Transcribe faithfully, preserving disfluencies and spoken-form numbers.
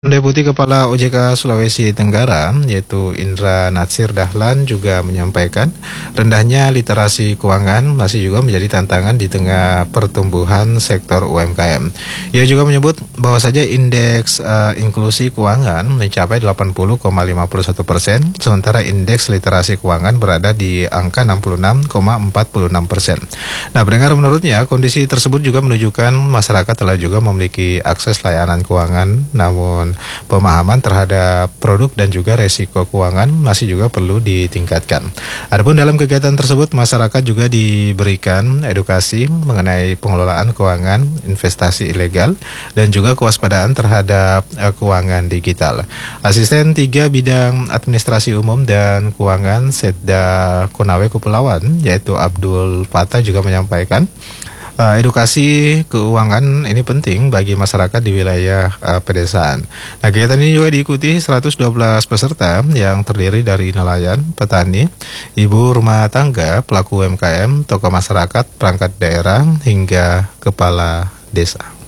Deputi Kepala O J K Sulawesi Tenggara, yaitu Indra Natsir Dahlan, juga menyampaikan rendahnya literasi keuangan masih juga menjadi tantangan di tengah pertumbuhan sektor U M K M. Ia juga menyebut bahwa saja indeks uh, inklusi keuangan mencapai delapan puluh koma lima satu persen, sementara indeks literasi keuangan berada di angka enam puluh enam koma empat enam persen. Nah, pendengar, menurutnya kondisi tersebut juga menunjukkan masyarakat telah juga memiliki akses layanan keuangan, namun pemahaman terhadap produk dan juga resiko keuangan masih juga perlu ditingkatkan. Adapun dalam kegiatan tersebut, masyarakat juga diberikan edukasi mengenai pengelolaan keuangan, investasi ilegal, dan juga kewaspadaan terhadap uh, keuangan digital. Asisten tiga bidang administrasi umum dan keuangan Setda Konawe Kepulauan, yaitu Abdul Fatah, juga menyampaikan Uh, edukasi keuangan ini penting bagi masyarakat di wilayah uh, pedesaan. Nah, kegiatan ini juga diikuti seratus dua belas peserta yang terdiri dari nelayan, petani, ibu rumah tangga, pelaku U M K M, tokoh masyarakat, perangkat daerah, hingga kepala desa.